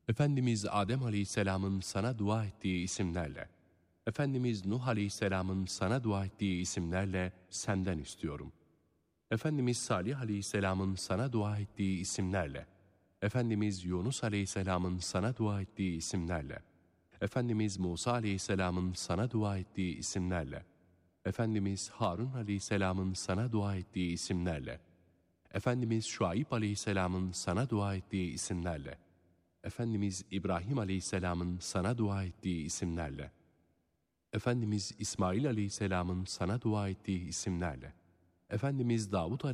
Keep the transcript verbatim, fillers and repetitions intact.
Efendimiz Adem Aleyhisselam'ın sana dua ettiği isimlerle, Efendimiz Nuh Aleyhisselam'ın sana dua ettiği isimlerle senden istiyorum. Efendimiz Salih Aleyhisselam'ın sana dua ettiği isimlerle, Efendimiz Yunus Aleyhisselam'ın sana dua ettiği isimlerle, Efendimiz Musa Aleyhisselam'ın sana dua ettiği isimlerle, Efendimiz Harun Aleyhisselam'ın sana dua ettiği isimlerle, Efendimiz Şuayb Aleyhisselam'ın sana dua ettiği isimlerle, Efendimiz İbrahim Aleyhisselam'ın sana dua ettiği isimlerle, Efendimiz İsmail Aleyhisselam'ın sana dua ettiği isimlerle, Efendimiz Davud